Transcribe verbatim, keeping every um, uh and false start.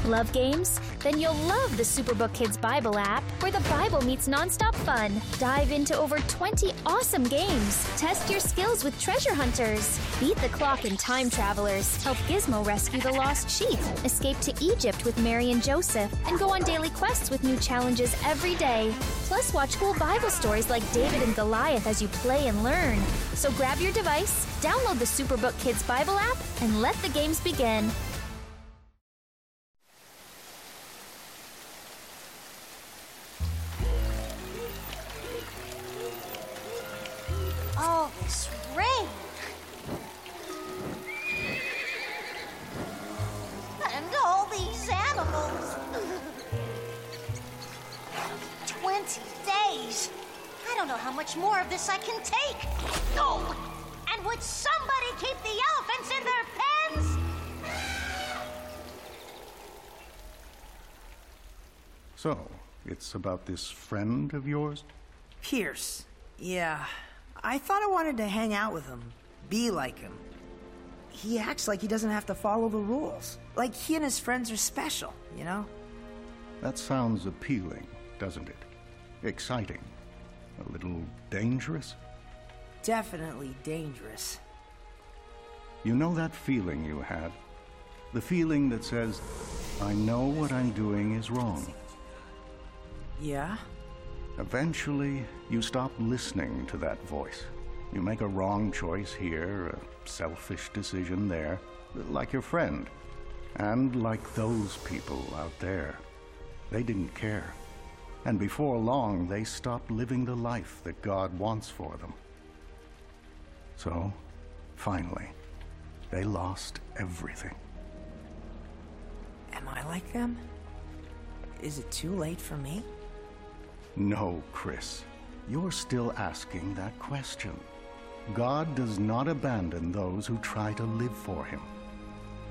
Love games? Then you'll love the Superbook Kids Bible app, where the Bible meets nonstop fun. Dive into over twenty awesome games. Test your skills with treasure hunters. Beat the clock in Time Travelers. Help Gizmo rescue the lost sheep. Escape to Egypt with Mary and Joseph. And go on daily quests with new challenges every day. Plus, watch cool Bible stories like David and Goliath as you play and learn. So grab your device, download the Superbook Kids Bible app, and let the games begin. Oh, this rain! And all these animals! Twenty days! I don't know how much more of this I can take! Oh! And would somebody keep the elephants in their pens? So, it's about this friend of yours? Pierce. Yeah. I thought I wanted to hang out with him, be like him. He acts like he doesn't have to follow the rules. Like he and his friends are special, you know? That sounds appealing, doesn't it? Exciting. A little dangerous? Definitely dangerous. You know that feeling you had? The feeling that says, I know what I'm doing is wrong. Yeah? Eventually, you stop listening to that voice. You make a wrong choice here, a selfish decision there, like your friend. And like those people out there. They didn't care. And before long, they stopped living the life that God wants for them. So, finally, they lost everything. Am I like them? Is it too late for me? No, Chris. You're still asking that question. God does not abandon those who try to live for him.